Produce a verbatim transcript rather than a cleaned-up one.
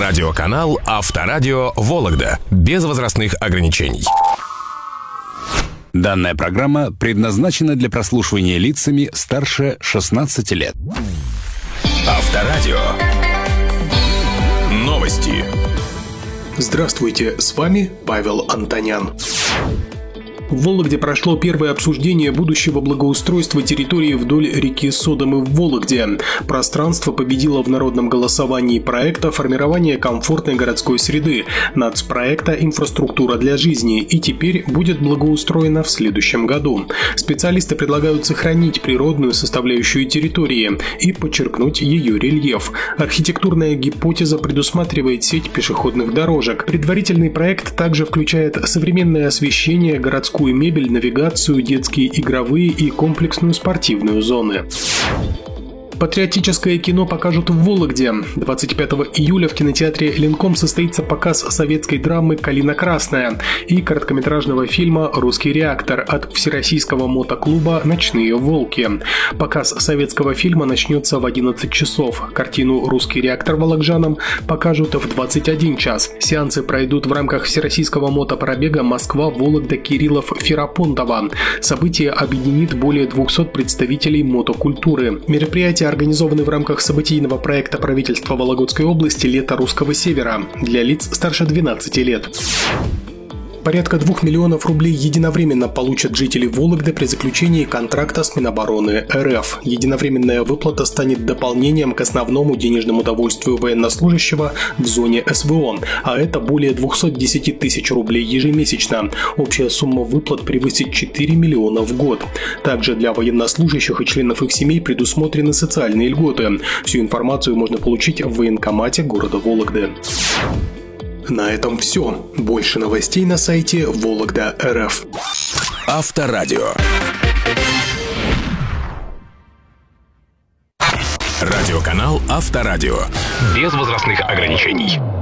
Радиоканал Авторадио Вологда. Без возрастных ограничений. Данная программа предназначена для прослушивания лицами старше шестнадцати лет. Авторадио. Новости. Здравствуйте, с вами Павел Антонян. В Вологде прошло первое обсуждение будущего благоустройства территории вдоль реки Содомы в Вологде. Пространство победило в народном голосовании проекта формирования комфортной городской среды, нацпроекта «Инфраструктура для жизни» и теперь будет благоустроено в следующем году. Специалисты предлагают сохранить природную составляющую территории и подчеркнуть ее рельеф. Архитектурная гипотеза предусматривает сеть пешеходных дорожек. Предварительный проект также включает современное освещение, городскую мебель, навигацию, детские игровые и комплексную спортивную зоны. Патриотическое кино покажут в Вологде. двадцать пятого июля в кинотеатре «Ленком» состоится показ советской драмы «Калина красная» и короткометражного фильма «Русский реактор» от Всероссийского мотоклуба «Ночные волки». Показ советского фильма начнется в одиннадцать часов. Картину «Русский реактор» волокжанам покажут в двадцать один час. Сеансы пройдут в рамках Всероссийского мотопробега Москва, Вологда, Кириллов, Ферапонтово. Событие объединит более двухсот представителей мотокультуры. Мероприятие организованы в рамках событийного проекта правительства Вологодской области «Лето русского севера» для лиц старше двенадцати лет. Порядка двух миллионов рублей единовременно получат жители Вологды при заключении контракта с Минобороны РФ. Единовременная выплата станет дополнением к основному денежному довольствию военнослужащего в зоне СВО, а это более двухсот десяти тысяч рублей ежемесячно. Общая сумма выплат превысит четыре миллиона в год. Также для военнослужащих и членов их семей предусмотрены социальные льготы. Всю информацию можно получить в военкомате города Вологды. На этом все. Больше новостей на сайте Вологда точка эр эф. Авторадио. Радиоканал Авторадио. Без возрастных ограничений.